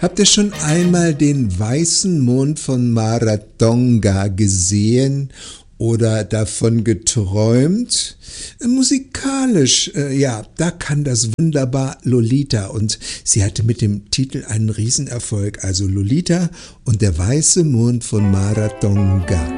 Habt ihr schon einmal den weißen Mond von Marathonga gesehen oder davon geträumt? Musikalisch, ja, da kann das wunderbar Lolita und sie hatte mit dem Titel einen Riesenerfolg, also Lolita und der weiße Mond von Marathonga.